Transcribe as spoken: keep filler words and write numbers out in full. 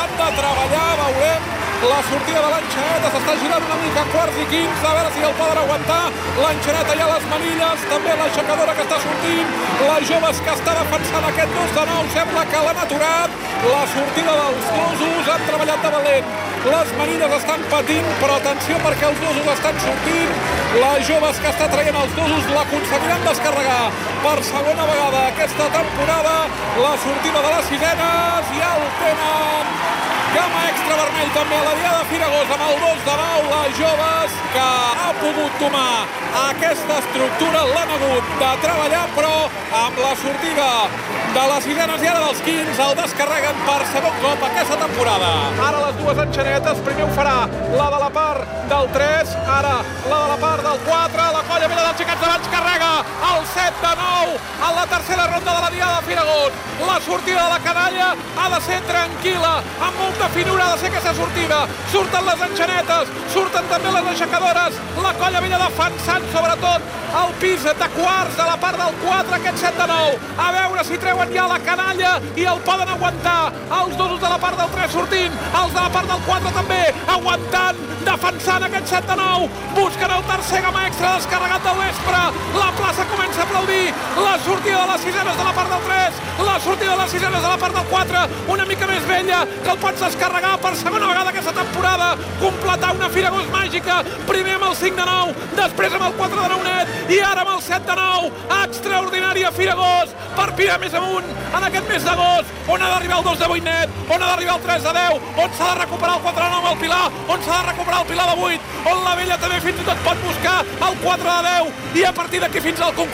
han de treballar, veurem la sortida de l'Enxaneta, s'està girant una mica quarts i quinze, a veure si el poden aguantar. L'Enxaneta ja a les manilles, també l'aixecadora que està sortint, les joves que està defensant aquest dos de nou, sembla que l'han aturat. La sortida dels dosos, han treballat de valent, les manilles estan patint, però atenció perquè els dosos estan sortint. Les joves que està traient els dosos l'aconseguiran descarregar per segona vegada aquesta temporada. La sortida de les sirenes i el tenen gamma extra vermell també a la Diada Firagosa amb el dos de nou. Les joves que ha pogut tomar aquesta estructura l'han hagut de treballar, però amb la sortida de les sirenes i ara dels quinze el descarreguen per segon cop aquesta temporada. Ara les dues enxanetes, primer ho farà la de la part del tres, ara la de la part del quatre, la colla vella dels xicats d'abans carrega el set de nou en la tercera ronda de la Diada Firagosa. La sortida de la canalla ha de ser tranquil·la, amb molta finura ha de ser aquesta sortida. Surten les enxanetes, surten també les aixecadores, la colla vella defensant sobretot el pis de quarts de la part del quatre, aquest set de nou. A veure si treuen ja la canalla i el poden aguantar. Els dosos de la part del tres sortint, els de la part del quatre també aguantant, defensant aquest set de nou. Busquen el tercer gamma extra descarregat del vespre. La plaça comença a aplaudir. La sortida de les sisenes de la part del tres, la sortida de les sisenes de la part del quatre, una mica més vella, que el pots descarregar per segona vegada aquesta temporada, completar una Firagosa màgica, primer amb el cinc de nou, després amb el quatre de nou net i ara amb el set de nou. Extraordinària Firagosa per pirar més amunt en aquest mes d'agost, on ha d'arribar el dos de vuit net, on ha d'arribar el tres de deu, on s'ha de recuperar el quatre de nou amb el Pilar, on s'ha de recuperar el Pilar de vuit, on la vella també fins i tot pot buscar el quatre de deu i a partir d'aquí fins al concurs